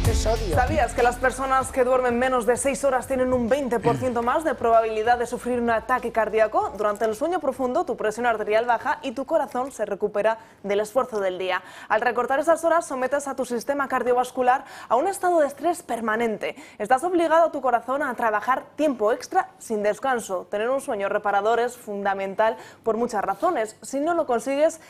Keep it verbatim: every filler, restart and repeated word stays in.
episodio. ¿Sabías que las personas que duermen menos de seis horas tienen un veinte por ciento más de probabilidad de sufrir un ataque cardíaco? Durante el sueño profundo, tu presión arterial baja y tu corazón se recupera del esfuerzo del día. Al recortar esas horas, sometes a tu sistema cardiovascular a un estado de estrés permanente. Estás obligado a tu corazón a trabajar tiempo extra sin descanso. Tener un sueño reparador es fundamental por muchas razones. Si no lo consigues,